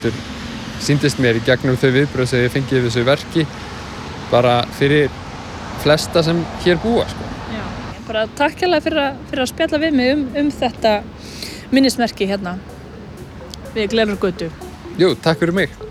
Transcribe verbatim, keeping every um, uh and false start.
Sýndist mér í gegnum þau viðbrögð sem ég fengið við þessu verki bara fyrir flesta sem hér búa sko. Já, bara takk hérlega fyrir að, fyrir að spjalla við mig um, um þetta minnismerki hérna við Glerárgötu. Jú, takk fyrir mig.